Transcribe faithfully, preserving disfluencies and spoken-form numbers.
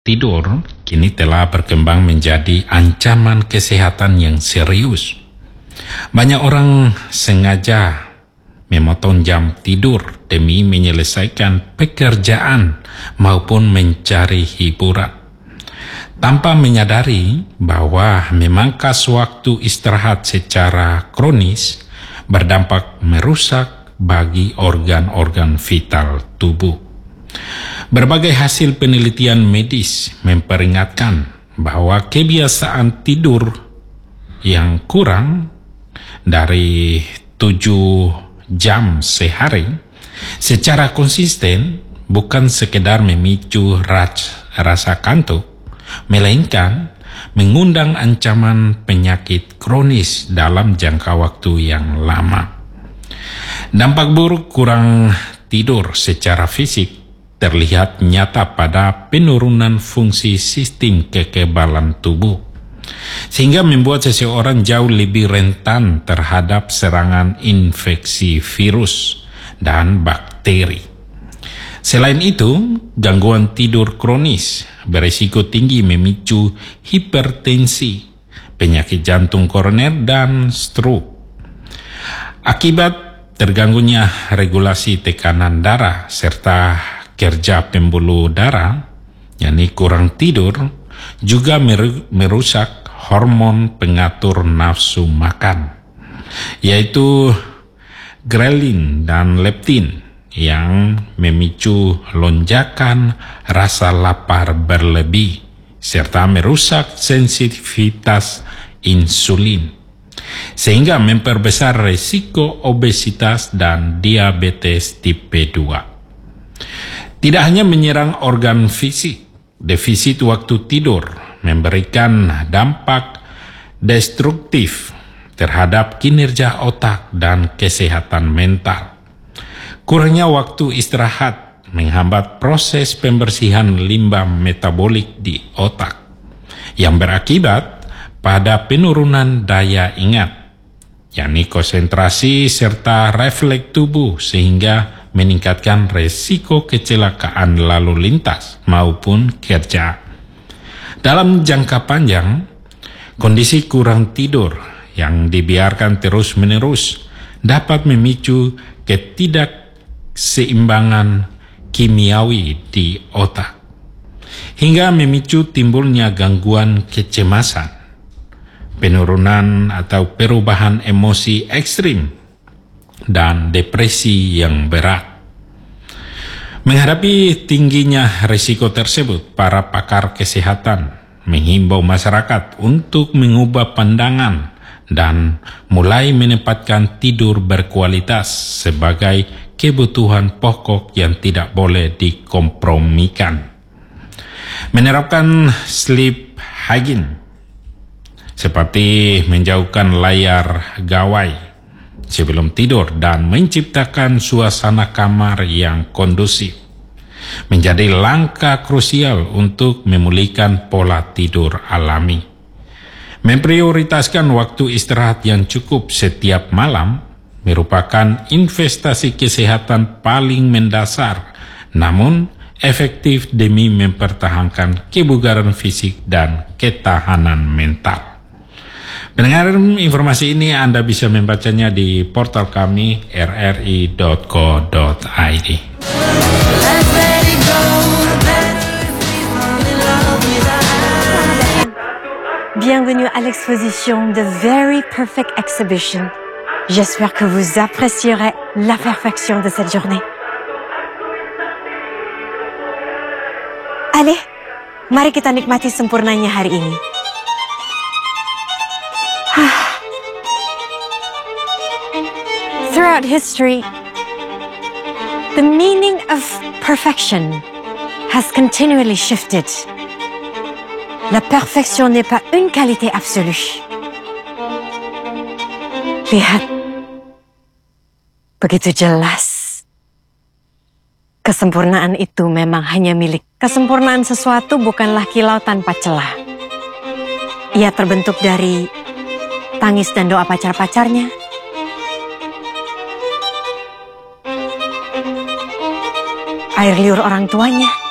Tidur kini telah berkembang menjadi ancaman kesehatan yang serius. Banyak orang sengaja memotong jam tidur demi menyelesaikan pekerjaan maupun mencari hiburan, tanpa menyadari bahwa memangkas waktu istirahat secara kronis berdampak merusak bagi organ-organ vital tubuh. Berbagai hasil penelitian medis memperingatkan bahwa kebiasaan tidur yang kurang dari tujuh jam sehari secara konsisten bukan sekedar memicu rasa kantuk, melainkan mengundang ancaman penyakit kronis dalam jangka waktu yang lama. Dampak buruk kurang tidur secara fisik terlihat nyata pada penurunan fungsi sistem kekebalan tubuh, sehingga membuat seseorang jauh lebih rentan terhadap serangan infeksi virus dan bakteri. Selain itu, gangguan tidur kronis berisiko tinggi memicu hipertensi, penyakit jantung koroner, dan stroke. Akibat terganggunya regulasi tekanan darah serta kerja pembuluh darah, yakni kurang tidur, juga merusak hormon pengatur nafsu makan, yaitu ghrelin dan leptin, yang memicu lonjakan rasa lapar berlebih serta merusak sensitivitas insulin, sehingga memperbesar risiko obesitas dan diabetes tipe dua. Tidak hanya menyerang organ fisik, defisit waktu tidur memberikan dampak destruktif terhadap kinerja otak dan kesehatan mental. Kurangnya waktu istirahat menghambat proses pembersihan limbah metabolik di otak, yang berakibat pada penurunan daya ingat, yakni konsentrasi serta refleks tubuh, sehingga meningkatkan resiko kecelakaan lalu lintas maupun kerja. Dalam jangka panjang, kondisi kurang tidur yang dibiarkan terus-menerus dapat memicu ketidakseimbangan kimiawi di otak, hingga memicu timbulnya gangguan kecemasan, penurunan atau perubahan emosi ekstrim, dan depresi yang berat. Menghadapi tingginya risiko tersebut, para pakar kesehatan menghimbau masyarakat untuk mengubah pandangan dan mulai menempatkan tidur berkualitas sebagai kebutuhan pokok yang tidak boleh dikompromikan. Menerapkan sleep hygiene seperti menjauhkan layar gawai sebelum tidur dan menciptakan suasana kamar yang kondusif menjadi langkah krusial untuk memulihkan pola tidur alami. Memprioritaskan waktu istirahat yang cukup setiap malam merupakan investasi kesehatan paling mendasar, namun efektif demi mempertahankan kebugaran fisik dan ketahanan mental. Pendengar, informasi ini Anda bisa membacanya di portal kami r r i dot co dot i d. Bienvenue à l'exposition The Very Perfect Exhibition. J'espère que vous apprécierez la perfection de cette journée. Allez, mari kita nikmati sempurnanya hari ini. Throughout history, the meaning of perfection has continually shifted. La perfection n'est pas une qualité absolue. Lihat, begitu jelas. Kesempurnaan itu memang hanya milik. Kesempurnaan sesuatu bukanlah kilau tanpa celah. Ia terbentuk dari tangis dan doa pacar-pacarnya, air liur orang tuanya,